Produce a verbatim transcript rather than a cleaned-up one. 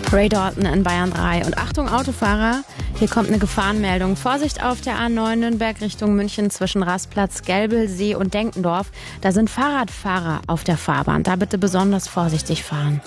Ray Dalton in Bayern drei. Und Achtung Autofahrer, hier kommt eine Gefahrenmeldung. Vorsicht auf der A neun Nürnberg Richtung München zwischen Rastplatz, Gelbelsee und Denkendorf. Da sind Fahrradfahrer auf der Fahrbahn. Da bitte besonders vorsichtig fahren.